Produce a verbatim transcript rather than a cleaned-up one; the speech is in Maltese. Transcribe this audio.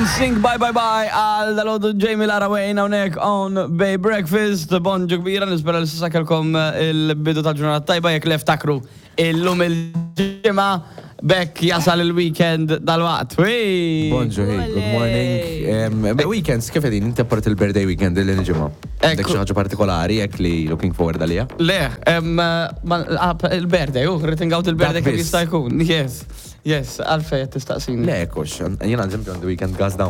Sing bye bye bye għal dal-għodu Jamie Lara Wayne hawnhekk on Bay Breakfast. Bonġu kbira, nispera li s-sakelkom il-bidu ta' ġurnata tajba jekk leftakru illum il-ġimgħa bekk jasal il-weekend dal-waqt. Bonġu, hey, good morning. Um, weekends, kif edin, inti appart il-birthday weekend il-ġimgħa? Dek xi ħaġa partikolari jekk li looking forward għalija? Le, il-birthday, uh, writing out il-birthday kif jista' jkun. Yes, yes, għalfej tistaqsini. Le, kux, jena ġempi on the weekend gas down